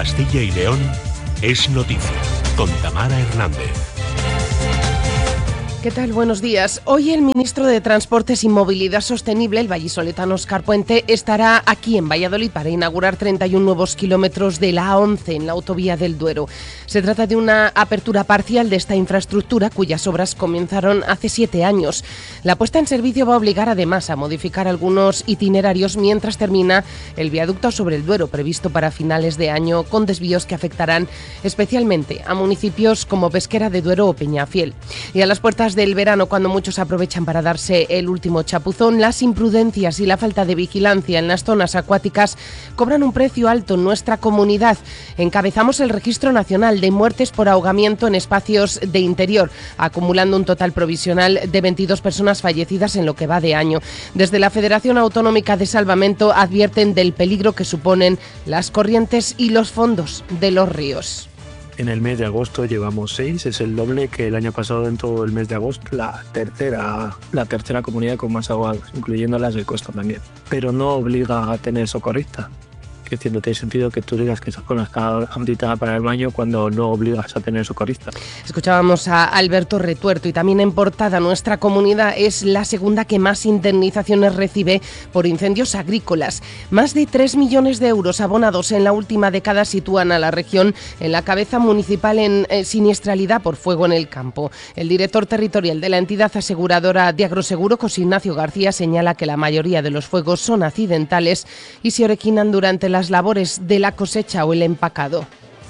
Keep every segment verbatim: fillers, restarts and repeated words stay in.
Castilla y León es noticia, con Tamara Hernández. ¿Qué tal? Buenos días. Hoy el ministro de Transportes y Movilidad Sostenible, el vallisoletano Óscar Puente, estará aquí en Valladolid para inaugurar treinta y uno nuevos kilómetros de la A once en la autovía del Duero. Se trata de una apertura parcial de esta infraestructura cuyas obras comenzaron hace siete años. La puesta en servicio va a obligar además a modificar algunos itinerarios mientras termina el viaducto sobre el Duero, previsto para finales de año, con desvíos que afectarán especialmente a municipios como Pesquera de Duero o Peñafiel. Y a las puertas del verano, cuando muchos aprovechan para darse el último chapuzón, las imprudencias y la falta de vigilancia en las zonas acuáticas cobran un precio alto en nuestra comunidad. Encabezamos el registro nacional de muertes por ahogamiento en espacios de interior, acumulando un total provisional de veintidós personas fallecidas en lo que va de año. Desde la Federación Autonómica de Salvamento advierten del peligro que suponen las corrientes y los fondos de los ríos. En el mes de agosto llevamos seis, es el doble que el año pasado en todo el mes de agosto. La tercera, la tercera comunidad con más ahogados, incluyendo las de costa también. Pero no obliga a tener socorrista. Que no tiene sentido que tú digas que estás con la escala para el baño cuando no obligas a tener socorrista. Escuchábamos a Alberto Retuerto. Y también en portada, nuestra comunidad es la segunda que más indemnizaciones recibe por incendios agrícolas. Más de tres millones de euros abonados en la última década sitúan a la región en la cabeza municipal en eh, siniestralidad por fuego en el campo. El director territorial de la entidad aseguradora de Agroseguro, José Ignacio García, señala que la mayoría de los fuegos son accidentales y se originan durante las labores de la cosecha o el empacado.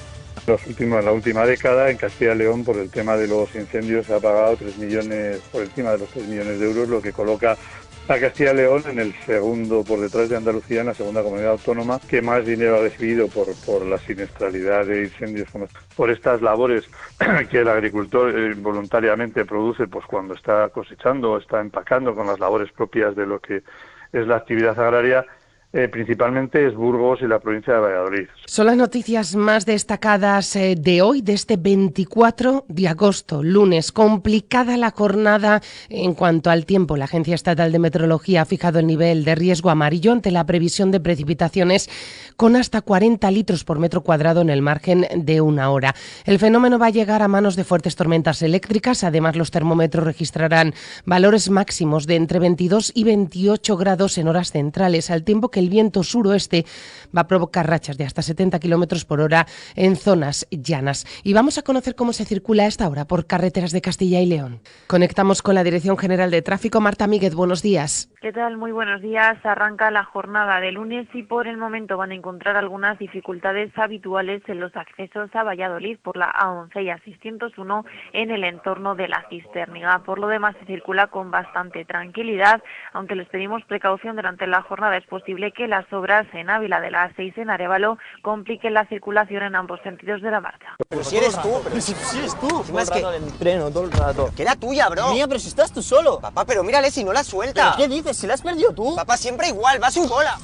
Los últimos, en la última década en Castilla y León, por el tema de los incendios, se ha pagado tres millones, por encima de los tres millones de euros, lo que coloca a Castilla y León en el segundo, por detrás de Andalucía, en la segunda comunidad autónoma que más dinero ha recibido por, por la siniestralidad de incendios, por estas labores que el agricultor eh, voluntariamente produce pues cuando está cosechando o está empacando, con las labores propias de lo que es la actividad agraria. Eh, principalmente es Burgos y la provincia de Valladolid. Son las noticias más destacadas eh, de hoy, de este veinticuatro de agosto, lunes. Complicada la jornada en cuanto al tiempo. La Agencia Estatal de Meteorología ha fijado el nivel de riesgo amarillo ante la previsión de precipitaciones con hasta cuarenta litros por metro cuadrado en el margen de una hora. El fenómeno va a llegar a manos de fuertes tormentas eléctricas. Además, los termómetros registrarán valores máximos de entre veintidós y veintiocho grados en horas centrales, al tiempo que el viento suroeste va a provocar rachas de hasta setenta kilómetros por hora en zonas llanas. Y vamos a conocer cómo se circula a esta hora por carreteras de Castilla y León. Conectamos con la Dirección General de Tráfico. Marta Míguez, buenos días. ¿Qué tal? Muy buenos días. Arranca la jornada de lunes y por el momento van a encontrar algunas dificultades habituales en los accesos a Valladolid por la A once y A seiscientos uno en el entorno de la Cisterniga. Por lo demás se circula con bastante tranquilidad, aunque les pedimos precaución durante la jornada. Es posible que las obras en Ávila de la A seis en Arévalo compliquen la circulación en ambos sentidos de la marcha. Pero si eres tú, pero si, si eres tú. Todo el rato en entreno, todo el rato. Que era tuya, bro. Mía, pero si estás tú solo. Papá, pero mírale si no la suelta. ¿Pero qué dices? Si la has perdido tú. Papá, siempre igual, va a su bola.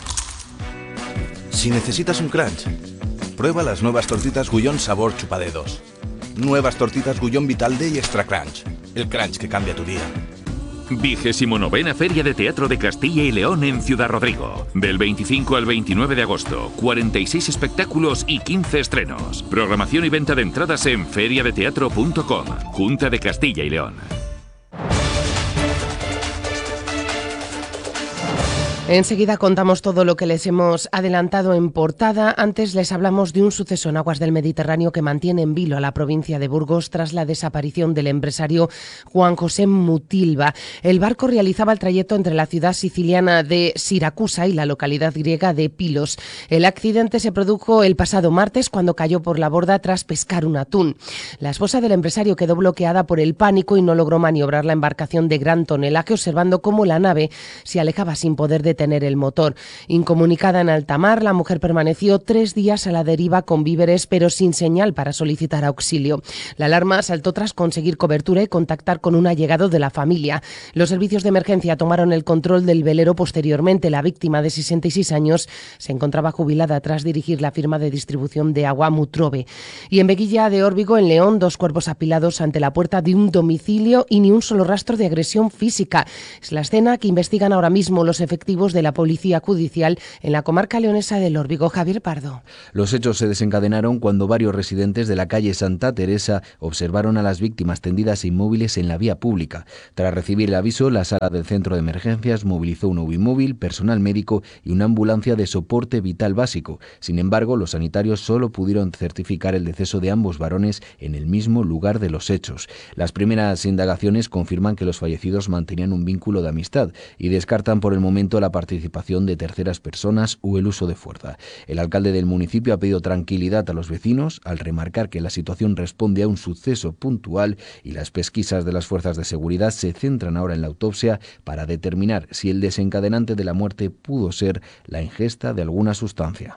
Si necesitas un crunch, prueba las nuevas tortitas Gullón sabor chupadedos. Nuevas tortitas Gullón Vital Day Extra Crunch. El crunch que cambia tu día. Vigésimo novena Feria de Teatro de Castilla y León en Ciudad Rodrigo. Del veinticinco al veintinueve de agosto. cuarenta y seis espectáculos y quince estrenos. Programación y venta de entradas en feria de teatro punto com. Junta de Castilla y León. Enseguida contamos todo lo que les hemos adelantado en portada. Antes les hablamos de un suceso en aguas del Mediterráneo que mantiene en vilo a la provincia de Burgos tras la desaparición del empresario Juan José Mutilva. El barco realizaba el trayecto entre la ciudad siciliana de Siracusa y la localidad griega de Pilos. El accidente se produjo el pasado martes cuando cayó por la borda tras pescar un atún. La esposa del empresario quedó bloqueada por el pánico y no logró maniobrar la embarcación de gran tonelaje, observando cómo la nave se alejaba sin poder detener el motor. Incomunicada en alta mar, la mujer permaneció tres días a la deriva con víveres, pero sin señal para solicitar auxilio. La alarma saltó tras conseguir cobertura y contactar con un allegado de la familia. Los servicios de emergencia tomaron el control del velero posteriormente. La víctima, de sesenta y seis años, se encontraba jubilada tras dirigir la firma de distribución de agua Mutrove. Y en Veguilla de Órbigo, en León, dos cuerpos apilados ante la puerta de un domicilio y ni un solo rastro de agresión física. Es la escena que investigan ahora mismo los efectivos efectivos de la Policía Judicial en la comarca leonesa del Órbigo. Javier Pardo. Los hechos se desencadenaron cuando varios residentes de la calle Santa Teresa observaron a las víctimas tendidas e inmóviles en la vía pública. Tras recibir el aviso, la sala del centro de emergencias movilizó un ubimóvil, personal médico y una ambulancia de soporte vital básico. Sin embargo, los sanitarios solo pudieron certificar el deceso de ambos varones en el mismo lugar de los hechos. Las primeras indagaciones confirman que los fallecidos mantenían un vínculo de amistad y descartan por el momento la participación de terceras personas o el uso de fuerza. El alcalde del municipio ha pedido tranquilidad a los vecinos al remarcar que la situación responde a un suceso puntual y las pesquisas de las fuerzas de seguridad se centran ahora en la autopsia para determinar si el desencadenante de la muerte pudo ser la ingesta de alguna sustancia.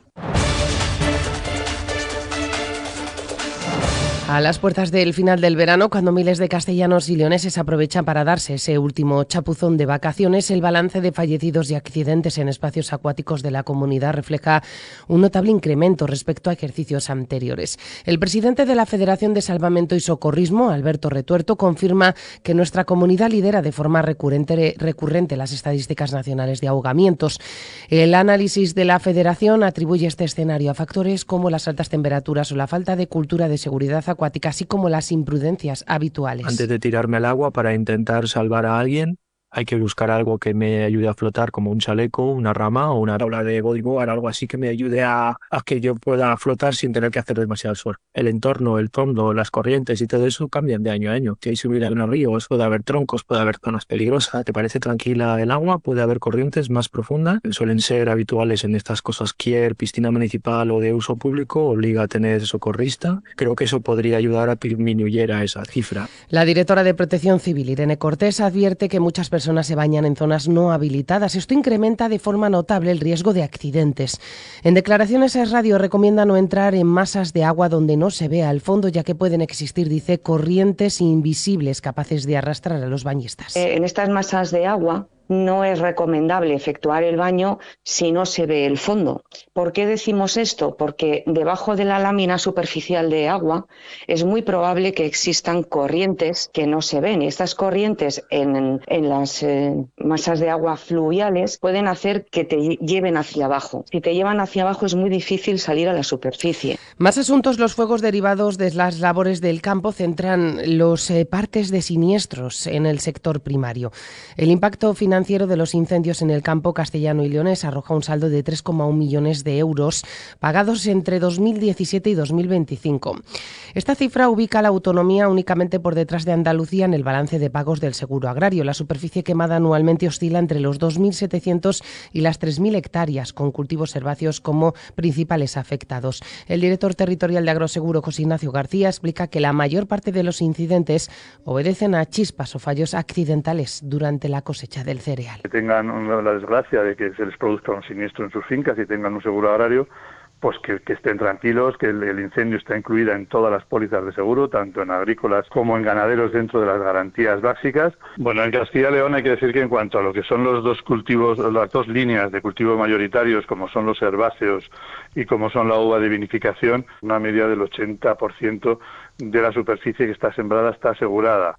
A las puertas del final del verano, cuando miles de castellanos y leoneses aprovechan para darse ese último chapuzón de vacaciones, el balance de fallecidos y accidentes en espacios acuáticos de la comunidad refleja un notable incremento respecto a ejercicios anteriores. El presidente de la Federación de Salvamento y Socorrismo, Alberto Retuerto, confirma que nuestra comunidad lidera de forma recurrente, recurrente las estadísticas nacionales de ahogamientos. El análisis de la Federación atribuye este escenario a factores como las altas temperaturas o la falta de cultura de seguridad acuática, así como las imprudencias habituales. Antes de tirarme al agua para intentar salvar a alguien, hay que buscar algo que me ayude a flotar, como un chaleco, una rama o una tabla de bodyboard, algo así que me ayude a, a que yo pueda flotar sin tener que hacer demasiado esfuerzo. El entorno, el fondo, las corrientes y todo eso cambian de año a año. Si hay subida de unos ríos, puede haber troncos, puede haber zonas peligrosas. ¿Te parece tranquila el agua? Puede haber corrientes más profundas. Suelen ser habituales en estas cosas. Cualquier piscina municipal o de uso público obliga a tener socorrista. Creo que eso podría ayudar a disminuir a esa cifra. La directora de Protección Civil, Irene Cortés, advierte que muchas personas personas se bañan en zonas no habilitadas. Esto incrementa de forma notable el riesgo de accidentes. En declaraciones a Radio recomienda no entrar en masas de agua donde no se vea el fondo, ya que pueden existir, dice, corrientes invisibles capaces de arrastrar a los bañistas. Eh, en estas masas de agua no es recomendable efectuar el baño si no se ve el fondo. ¿Por qué decimos esto? Porque debajo de la lámina superficial de agua es muy probable que existan corrientes que no se ven. Y estas corrientes en, en las eh, masas de agua fluviales pueden hacer que te lleven hacia abajo. Si te llevan hacia abajo es muy difícil salir a la superficie. Más asuntos. Los fuegos derivados de las labores del campo centran los eh, partes de siniestros en el sector primario. El impacto financiero de los incendios en el campo castellano y leonés arroja un saldo de tres coma uno millones de euros pagados entre dos mil diecisiete y dos mil veinticinco. Esta cifra ubica a la autonomía únicamente por detrás de Andalucía en el balance de pagos del seguro agrario. La superficie quemada anualmente oscila entre los dos mil setecientos y las tres mil hectáreas, con cultivos herbáceos como principales afectados. El director territorial de Agroseguro, José Ignacio García, explica que la mayor parte de los incidentes obedecen a chispas o fallos accidentales durante la cosecha del cereal. Que tengan la desgracia de que se les produzca un siniestro en sus fincas y tengan un seguro agrario, pues que, que estén tranquilos, que el, el incendio está incluida en todas las pólizas de seguro, tanto en agrícolas como en ganaderos, dentro de las garantías básicas. Bueno, en Castilla y León hay que decir que en cuanto a lo que son los dos cultivos, las dos líneas de cultivo mayoritarios, como son los herbáceos y como son la uva de vinificación, una media del ochenta por ciento de la superficie que está sembrada está asegurada.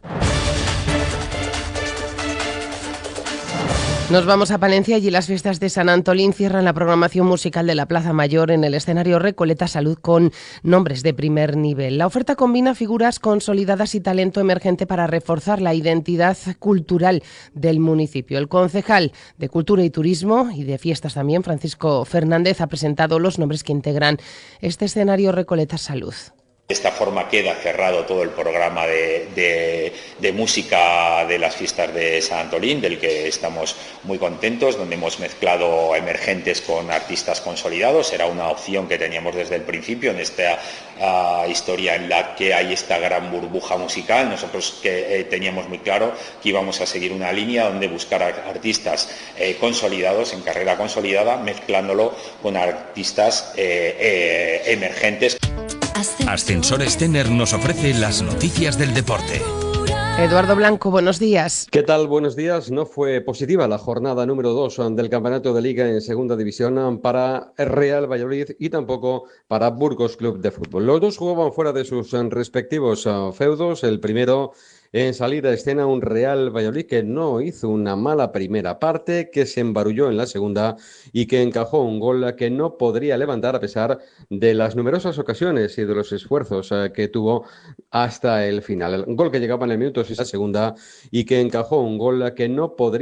Nos vamos a Palencia. Allí las fiestas de San Antolín cierran la programación musical de la Plaza Mayor en el escenario Recoleta Salud con nombres de primer nivel. La oferta combina figuras consolidadas y talento emergente para reforzar la identidad cultural del municipio. El concejal de Cultura y Turismo y de Fiestas también, Francisco Fernández, ha presentado los nombres que integran este escenario Recoleta Salud. De esta forma queda cerrado todo el programa de, de, de música de las fiestas de San Antolín, del que estamos muy contentos, donde hemos mezclado emergentes con artistas consolidados. Era una opción que teníamos desde el principio en esta uh, historia en la que hay esta gran burbuja musical. Nosotros que eh, teníamos muy claro que íbamos a seguir una línea donde buscar artistas eh, consolidados, en carrera consolidada, mezclándolo con artistas eh, eh, emergentes. Ascensores Tener nos ofrece las noticias del deporte. Eduardo Blanco, buenos días. ¿Qué tal? Buenos días. No fue positiva la jornada número dos del Campeonato de Liga en Segunda División para Real Valladolid y tampoco para Burgos Club de Fútbol. Los dos jugaban fuera de sus respectivos feudos. El primero en salir a escena un Real Valladolid que no hizo una mala primera parte, que se embarulló en la segunda y que encajó un gol que no podría levantar a pesar de las numerosas ocasiones y de los esfuerzos eh, que tuvo hasta el final. El gol que llegaba en el minuto seis a la segunda y que encajó un gol que no podría